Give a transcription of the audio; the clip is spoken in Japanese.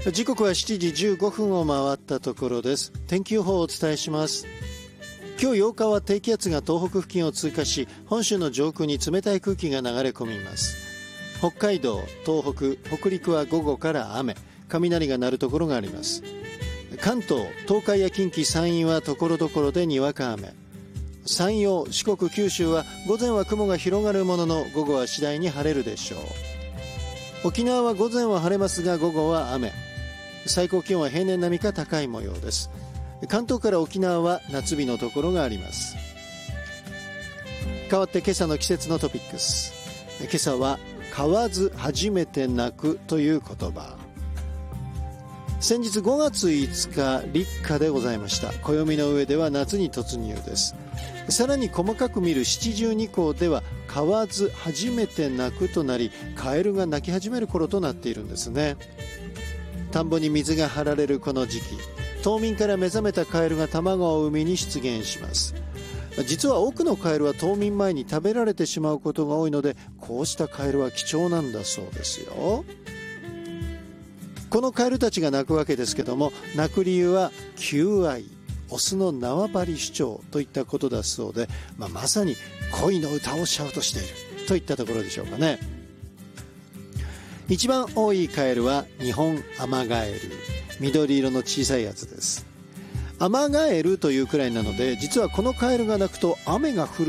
時刻は7時15分を回ったところです。天気予報をお伝えします。今日8日は低気圧が東北付近を通過し、本州の上空に冷たい空気が流れ込みます。北海道、東北、北陸は午後から雨、雷が鳴るところがあります。関東、東海や近畿、山陰はところどころでにわか雨。山陽、四国、九州は午前は雲が広がるものの、午後は次第に晴れるでしょう。沖縄は午前は晴れますが午後は雨。最高気温は平年並みか高い模様です。関東から沖縄は夏日のところがあります。変わって今朝の季節のトピックス。今朝は買わず初めて泣くという言葉。先日5月5日立夏でございました。暦の上では夏に突入です。さらに細かく見る七十二候では買わず初めて泣くとなり、カエルが鳴き始める頃となっているんですね。田んぼに水が張られるこの時期、冬眠から目覚めたカエルが卵を産みに出現します。実は多くのカエルは冬眠前に食べられてしまうことが多いので、こうしたカエルは貴重なんだそうですよ。このカエルたちが鳴くわけですけども、鳴く理由は求愛、オスの縄張り主張といったことだそうで、まさに恋の歌をシャウトしているといったところでしょうかね。一番多いカエルは日本アマガエル、緑色の小さいやつです。アマガエルというくらいなので、実はこのカエルが鳴くと雨が降る